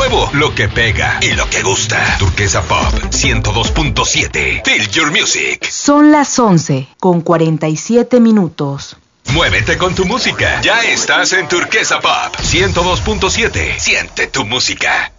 nuevo, lo que pega y lo que gusta. Turquesa Pop 102.7. Feel your music. Son las 11:47. Muévete con tu música. Ya estás en Turquesa Pop 102.7. Siente tu música.